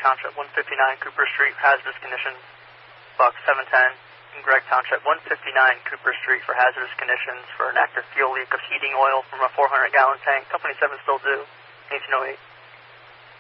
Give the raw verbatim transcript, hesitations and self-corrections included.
Township, one fifty-nine Cooper Street, hazardous conditions. Buck seven ten in Gregg Township, one fifty-nine Cooper Street for hazardous conditions for an active fuel leak of heating oil from a four hundred gallon tank. Company seven still due, eighteen oh eight.